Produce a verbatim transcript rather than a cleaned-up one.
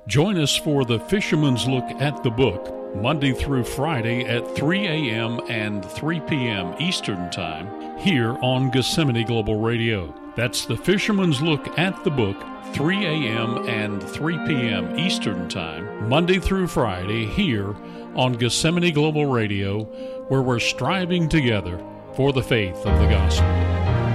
Join us for the Fisherman's Look at the Book, Monday through Friday at three a.m. and three p.m. Eastern Time, here on Gethsemane Global Radio. That's the Fisherman's Look at the Book, three a.m. and three p.m. Eastern Time, Monday through Friday, here on Gethsemane Global Radio, where we're striving together for the faith of the gospel.